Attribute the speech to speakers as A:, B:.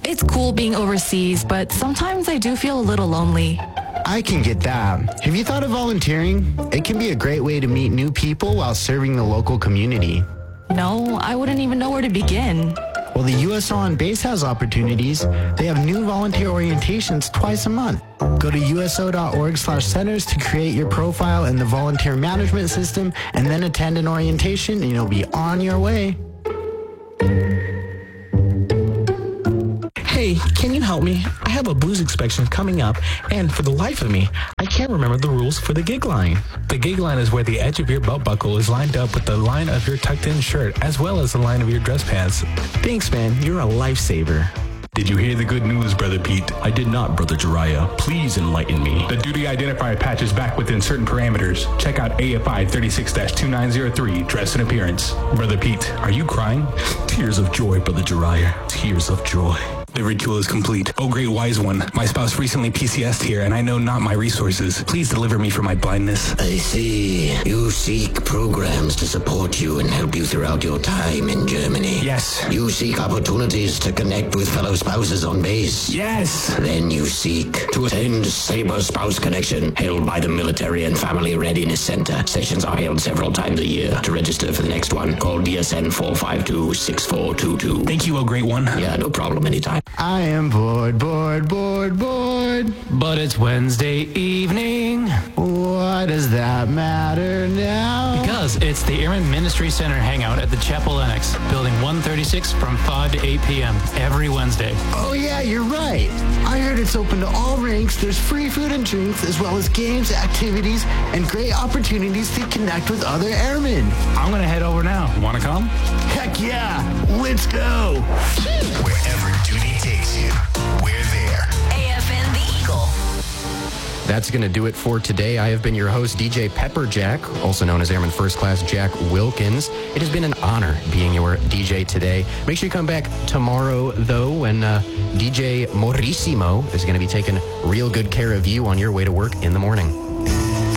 A: It's cool being overseas, but sometimes I do feel a little lonely.
B: I can get that. Have you thought of volunteering? It can be a great way to meet new people while serving the local community.
A: No, I wouldn't even know where to begin.
B: Well, the USO on base has opportunities. They have new volunteer orientations twice a month. Go to uso.org/centers to create your profile in the volunteer management system and then attend an orientation and you'll be on your way.
C: Hey, can you help me? I have a booze inspection coming up, and for the life of me, I can't remember the rules for the gig line.
D: The gig line is where the edge of your belt buckle is lined up with the line of your tucked-in shirt, as well as the line of your dress pants.
C: Thanks, man. You're a lifesaver.
D: Did you hear the good news, Brother Pete?
E: I did not, Brother Jiraiya. Please enlighten me.
D: The duty identifier patch is back within certain parameters. Check out AFI 36-2903, dress and appearance. Brother Pete, are you crying?
E: Tears of joy, Brother Jiraiya. Tears of joy.
D: The ritual is complete. Oh, great wise one. My spouse recently PCS'd here, and I know not my resources. Please deliver me from my blindness.
F: I see. You seek programs to support you and help you throughout your time in Germany.
D: Yes.
F: You seek opportunities to connect with fellow spouses on base.
D: Yes.
F: Then you seek to attend Saber Spouse Connection, held by the Military and Family Readiness Center. Sessions are held several times a year. To register for the next one, call DSN 452-6422.
D: Thank you, oh, great one.
F: Yeah, no problem, anytime.
B: I am bored.
G: But it's Wednesday evening.
B: Why does that matter now?
G: Because it's the Airman Ministry Center Hangout at the Chapel Annex, Building 136 from 5 to 8 p.m. every Wednesday.
B: Oh yeah, you're right. I heard it's open to all ranks. There's free food and drinks, as well as games, activities, and great opportunities to connect with other airmen.
G: I'm going to head over now. Want to come?
B: Heck yeah, let's go.
H: Wherever duty takes you, we're there.
I: AFN The Eagle.
J: That's going to do it for today. I have been your host, DJ Pepperjack, also known as Airman First Class Jack Wilkins. It has been an honor being your DJ today. Make sure you come back tomorrow, though, when DJ Maurissimo is going to be taking real good care of you on your way to work in the morning.